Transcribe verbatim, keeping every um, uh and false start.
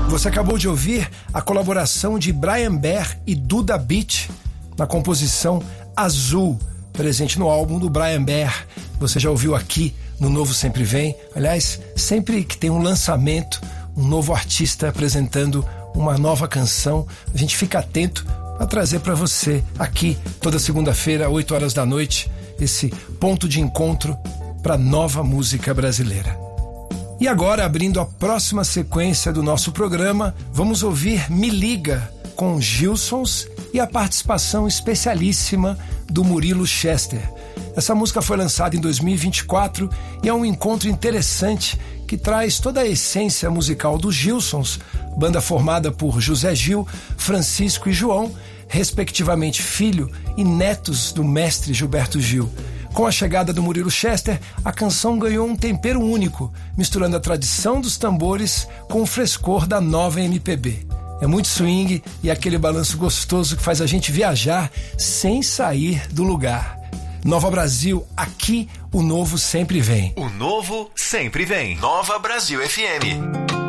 Você acabou de ouvir a colaboração de Brian Bear e Duda Beat na composição Azul, presente no álbum do Brian Bear. Você já ouviu aqui no Novo Sempre Vem. Aliás, sempre que tem um lançamento, um novo artista apresentando uma nova canção, a gente fica atento para trazer para você aqui toda segunda-feira, oito horas da noite, esse ponto de encontro para nova música brasileira. E agora, abrindo a próxima sequência do nosso programa, vamos ouvir Me Liga, com Gilsons e a participação especialíssima do Murilo Chester. Essa música foi lançada em dois mil e vinte e quatro e é um encontro interessante que traz toda a essência musical dos Gilsons, banda formada por José Gil, Francisco e João, respectivamente filho e netos do mestre Gilberto Gil. Com a chegada do Murilo Chester, a canção ganhou um tempero único, misturando a tradição dos tambores com o frescor da nova M P B. É muito swing e aquele balanço gostoso que faz a gente viajar sem sair do lugar. Nova Brasil, aqui o novo sempre vem. O novo sempre vem. Nova Brasil F M.